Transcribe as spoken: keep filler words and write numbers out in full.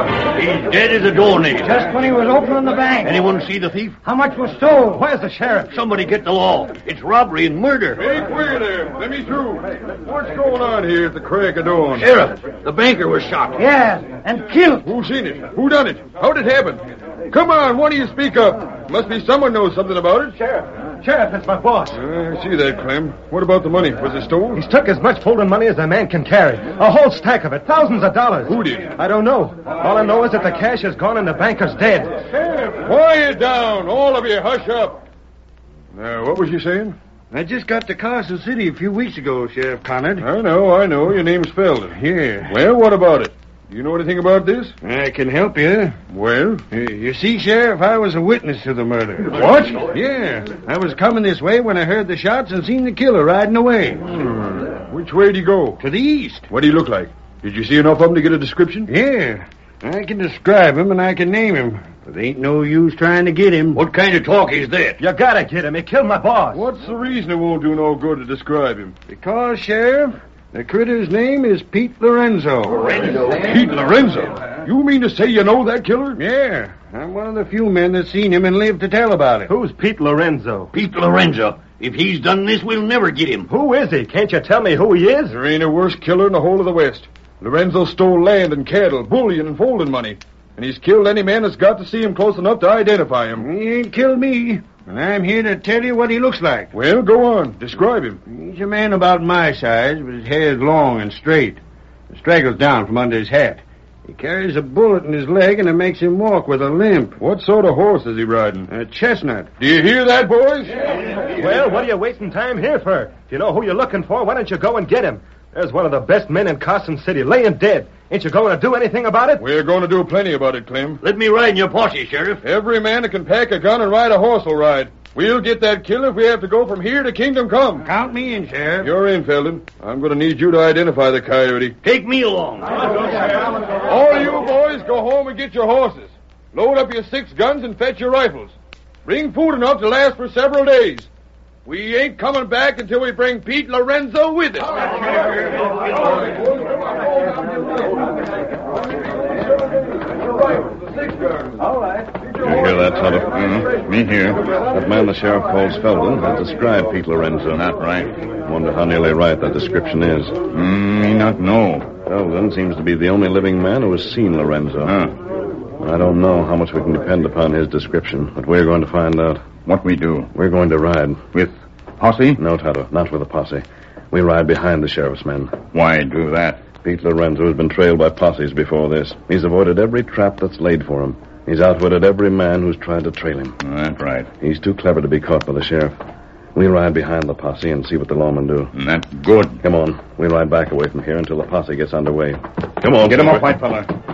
He's dead as a doornail. Just when he was opening the bank. Anyone see the thief? How much was stole? Where's the sheriff? Somebody get the law. It's robbery and murder. Hey, queer there. Let me through. What's going on here at the crack of dawn? Sheriff, the banker was shot. Yes, and killed. Who seen it? Who done it? How'd it happen? Come on, one of you speak up. Must be someone knows something about it. Sheriff. Sheriff, that's my boss. Uh, I see that, Clem. What about the money? Was it stolen? He's took as much folding money as a man can carry. A whole stack of it. Thousands of dollars. Who did? I don't know. All I know is that the cash is gone and the banker's dead. Sheriff, quiet down. All of you, hush up. Now, what was you saying? I just got to Carson City a few weeks ago, Sheriff Conard. I know, I know. Your name's Felden. Here. Well, what about it? Do you know anything about this? I can help you. Well? You, you see, Sheriff, I was a witness to the murder. What? Yeah. I was coming this way when I heard the shots and seen the killer riding away. Hmm. Which way did he go? To the east. What did he look like? Did you see enough of him to get a description? Yeah. I can describe him and I can name him. But ain't no use trying to get him. What kind of talk is that? You gotta get him. He killed my boss. What's the reason it won't do no good to describe him? Because, Sheriff, the critter's name is Pete Lorenzo. Lorenzo? Pete Lorenzo? You mean to say you know that killer? Yeah. I'm one of the few men that's seen him and lived to tell about it. Who's Pete Lorenzo? Pete Lorenzo. If he's done this, we'll never get him. Who is he? Can't you tell me who he is? There ain't a worse killer in the whole of the West. Lorenzo stole land and cattle, bullion and folding money. And he's killed any man that's got to see him close enough to identify him. He ain't killed me. And I'm here to tell you what he looks like. Well, go on. Describe him. He's a man about my size, but his hair's long and straight. It straggles down from under his hat. He carries a bullet in his leg, and it makes him walk with a limp. What sort of horse is he riding? A chestnut. Do you hear that, boys? Well, what are you wasting time here for? If you know who you're looking for, why don't you go and get him? There's one of the best men in Carson City, laying dead. Ain't you going to do anything about it? We're going to do plenty about it, Clem. Let me ride in your posse, Sheriff. Every man that can pack a gun and ride a horse will ride. We'll get that killer if we have to go from here to Kingdom Come. Count me in, Sheriff. You're in, Felden. I'm going to need you to identify the coyote. Take me along. All you boys go home and get your horses. Load up your six guns and fetch your rifles. Bring food enough to last for several days. We ain't coming back until we bring Pete Lorenzo with us. All right. You hear that, Tonto? Mm-hmm. Me here. That man the sheriff calls Felden has described Pete Lorenzo. Not right. Wonder how nearly right that description is. Mm, me not know. Felden seems to be the only living man who has seen Lorenzo. Huh. I don't know how much we can depend upon his description, but we're going to find out. What we do? We're going to ride. With posse? No, Tonto, not with a posse. We ride behind the sheriff's men. Why do that? Pete Lorenzo has been trailed by posses before this. He's avoided every trap that's laid for him. He's outwitted every man who's tried to trail him. That's right. He's too clever to be caught by the sheriff. We ride behind the posse and see what the lawmen do. That's good. Come on. We ride back away from here until the posse gets underway. Come on. Get him up, white fella.